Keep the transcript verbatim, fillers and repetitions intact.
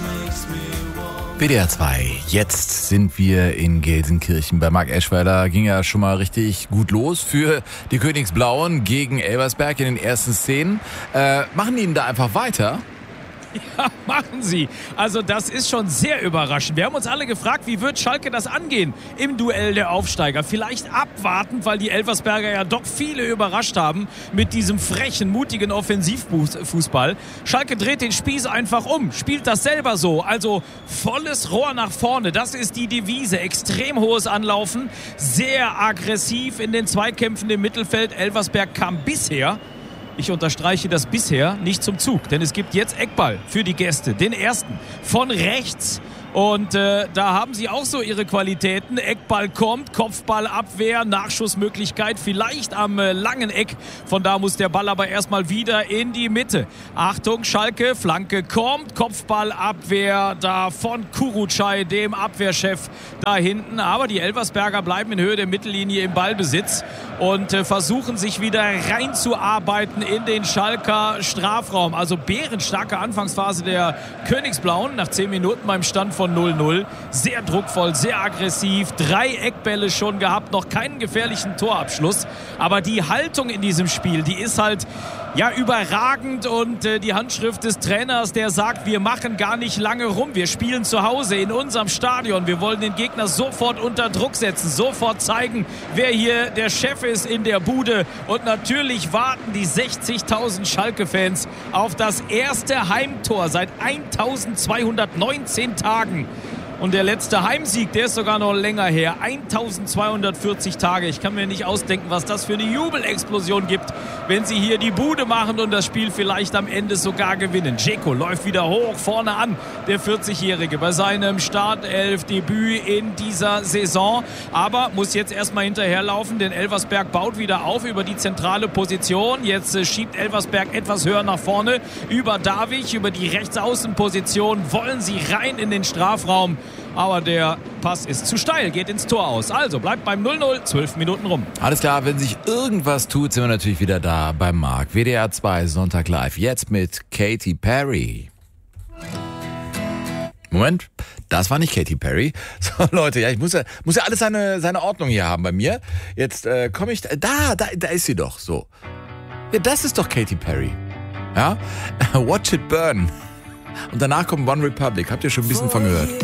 W D R zwei, jetzt sind wir in Gelsenkirchen. Bei Marc Eschweiler ging ja schon mal richtig gut los für die Königsblauen gegen Elversberg in den ersten Szenen. Äh, machen die ihn da einfach weiter? Ja, machen sie. Also das ist schon sehr überraschend. Wir haben uns alle gefragt, wie wird Schalke das angehen im Duell der Aufsteiger? Vielleicht abwartend, weil die Elversberger ja doch viele überrascht haben mit diesem frechen, mutigen Offensivfußball. Schalke dreht den Spieß einfach um, spielt das selber so. Also volles Rohr nach vorne, das ist die Devise. Extrem hohes Anlaufen, sehr aggressiv in den Zweikämpfen im Mittelfeld. Elversberg kam bisher, ich unterstreiche das bisher, nicht zum Zug. Denn es gibt jetzt Eckball für die Gäste. Den ersten von rechts. Und äh, da haben sie auch so ihre Qualitäten. Eckball kommt, Kopfballabwehr, Nachschussmöglichkeit vielleicht am äh, langen Eck. Von da muss der Ball aber erstmal wieder in die Mitte. Achtung, Schalke, Flanke kommt, Kopfballabwehr da von Kurucay, dem Abwehrchef da hinten. Aber die Elversberger bleiben in Höhe der Mittellinie im Ballbesitz und äh, versuchen sich wieder reinzuarbeiten in den Schalker Strafraum. Also bärenstarke Anfangsphase der Königsblauen nach zehn Minuten beim Stand von null null. Sehr druckvoll, sehr aggressiv. Drei Eckbälle schon gehabt, noch keinen gefährlichen Torabschluss. Aber die Haltung in diesem Spiel, die ist halt ja überragend. Und äh, die Handschrift des Trainers, der sagt, wir machen gar nicht lange rum. Wir spielen zu Hause in unserem Stadion. Wir wollen den Gegner sofort unter Druck setzen, sofort zeigen, wer hier der Chef ist in der Bude. Und natürlich warten die sechzigtausend Schalke-Fans auf das erste Heimtor seit eintausendzweihundertneunzehn Tagen. Und der letzte Heimsieg, der ist sogar noch länger her. eintausendzweihundertvierzig Tage. Ich kann mir nicht ausdenken, was das für eine Jubelexplosion gibt, wenn sie hier die Bude machen und das Spiel vielleicht am Ende sogar gewinnen. Dzeko läuft wieder hoch vorne an, der vierzigjährige, bei seinem Startelf-Debüt in dieser Saison. Aber muss jetzt erstmal hinterherlaufen, denn Elversberg baut wieder auf über die zentrale Position. Jetzt äh, schiebt Elversberg etwas höher nach vorne über Davich, über die Rechtsaußenposition. Wollen sie rein in den Strafraum. Aber der Pass ist zu steil, geht ins Tor aus. Also bleibt beim null null, zwölf Minuten rum. Alles klar, wenn sich irgendwas tut, sind wir natürlich wieder da beim Marc. W D R zwei, Sonntag live. Jetzt mit Katy Perry. Moment, das war nicht Katy Perry. So, Leute, ja, ich muss ja, muss ja alles seine, seine Ordnung hier haben bei mir. Jetzt äh, komme ich, da, da, da ist sie doch, so. Ja, das ist doch Katy Perry. Ja, Watch It Burn. Und danach kommt One Republic. Habt ihr schon ein bisschen von gehört?